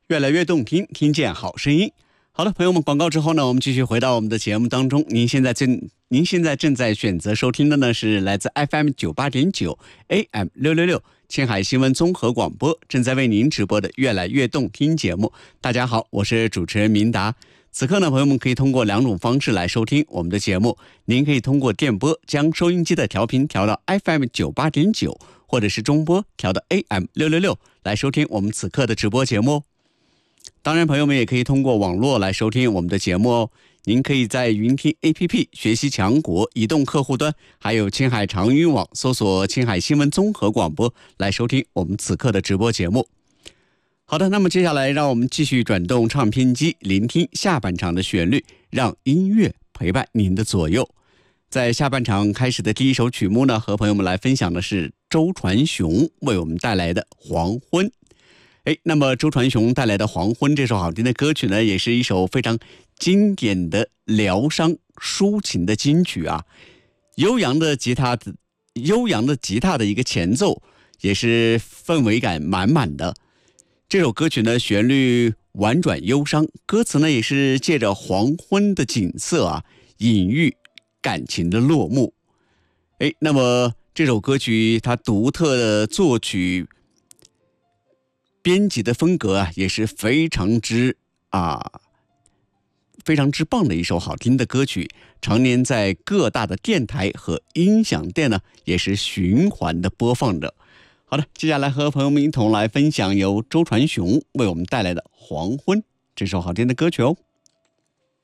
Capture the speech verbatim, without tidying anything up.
越来越动听，听见好声音。好的，朋友们，广告之后呢，我们继续回到我们的节目当中。您现在正您现在正在选择收听的呢是来自 F M 九八点九 A M 六六六青海新闻综合广播正在为您直播的越来越动听节目。大家好，我是主持人明达。此刻呢，朋友们可以通过两种方式来收听我们的节目。您可以通过电波将收音机的调频调到 F M 九八点九，或者是中波调到 A M 六六六来收听我们此刻的直播节目。当然，朋友们也可以通过网络来收听我们的节目哦。您可以在云听 A P P 学习强国移动客户端，还有青海长语网搜索青海新闻综合广播来收听我们此刻的直播节目。好的，那么接下来让我们继续转动唱片机，聆听下半场的旋律，让音乐陪伴您的左右。在下半场开始的第一首曲目呢，和朋友们来分享的是周传雄为我们带来的《黄昏》。哎，那么周传雄带来的《黄昏》这首好听的歌曲呢，也是一首非常经典的疗伤抒情的金曲啊。悠扬的吉他的悠扬的吉他的一个前奏，也是氛围感满满的。这首歌曲呢，旋律婉转忧伤，歌词呢也是借着黄昏的景色啊，隐喻感情的落幕。哎，那么这首歌曲它独特的作曲编辑的风格啊，也是非常之啊非常之棒的一首好听的歌曲，常年在各大的电台和音响店呢，也是循环的播放着。好的，接下来和朋友们一同来分享由周传雄为我们带来的《黄昏》这首好听的歌曲哦。